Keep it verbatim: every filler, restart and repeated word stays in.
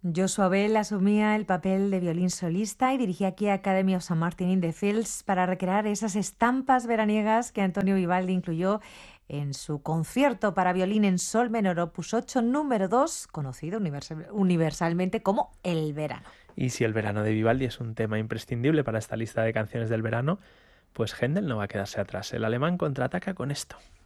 Joshua Bell asumía el papel de violín solista y dirigía aquí Academy of Saint Martin in the Fields para recrear esas estampas veraniegas que Antonio Vivaldi incluyó en su concierto para violín en sol menor opus ocho número dos, conocido universal, universalmente como El verano. Y si el verano de Vivaldi es un tema imprescindible para esta lista de canciones del verano, pues Händel no va a quedarse atrás. El alemán contraataca con esto.